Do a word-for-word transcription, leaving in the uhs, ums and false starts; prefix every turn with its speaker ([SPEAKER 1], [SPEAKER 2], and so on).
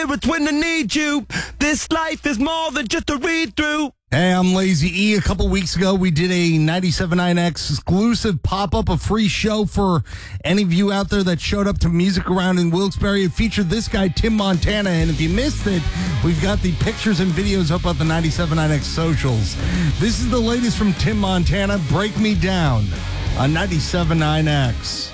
[SPEAKER 1] It's when I need you. This life is more than just a read-through.
[SPEAKER 2] Hey, I'm Lazy E. A couple weeks ago, we did a ninety-seven point nine X exclusive pop-up, a free show for any of you out there that showed up to Music Around in Wilkes-Barre. It featured this guy, Tim Montana, and if you missed it, we've got the pictures and videos up on the ninety-seven point nine X socials. This is the latest from Tim Montana, Break Me Down on ninety-seven point nine X.